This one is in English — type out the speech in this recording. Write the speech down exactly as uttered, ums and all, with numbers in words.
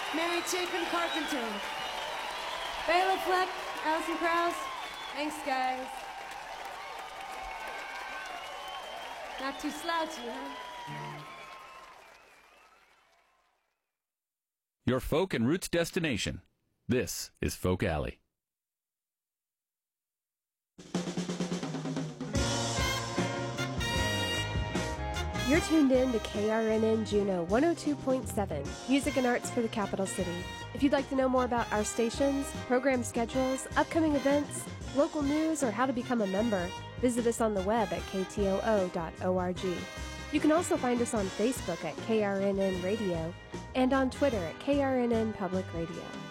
Mary Chapin Carpenter, Bela Fleck, Allison Krauss. Thanks, guys. Not too slouchy, huh? Your folk and roots destination. This is Folk Alley. You're tuned in to K R N N Juneau one oh two point seven, music and arts for the capital city. If you'd like to know more about our stations, program schedules, upcoming events, local news, or how to become a member, visit us on the web at k t o o dot org. You can also find us on Facebook at K R N N Radio and on Twitter at K R N N Public Radio.